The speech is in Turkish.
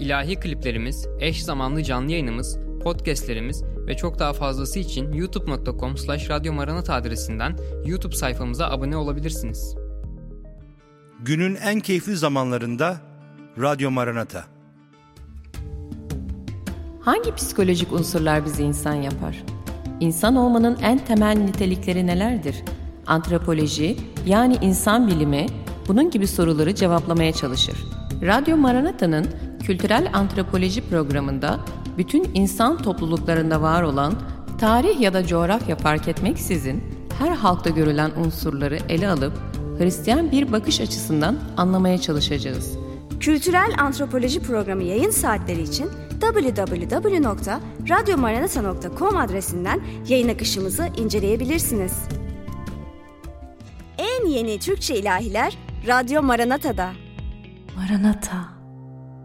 ilahi kliplerimiz, eş zamanlı canlı yayınımız, podcastlerimiz ve çok daha fazlası için youtube.com/radyomaranata adresinden YouTube sayfamıza abone olabilirsiniz. Günün en keyifli zamanlarında Radyo Maranata. Hangi psikolojik unsurlar bizi insan yapar? İnsan olmanın en temel nitelikleri nelerdir? Antropoloji, yani insan bilimi, bunun gibi soruları cevaplamaya çalışır. Radyo Maranata'nın kültürel antropoloji programında bütün insan topluluklarında var olan, tarih ya da coğrafya fark etmeksizin her halkta görülen unsurları ele alıp Hristiyan bir bakış açısından anlamaya çalışacağız. Kültürel antropoloji programı yayın saatleri için www.radyomaranata.com adresinden yayın akışımızı inceleyebilirsiniz. En yeni Türkçe ilahiler Radyo Maranata'da. Maranata.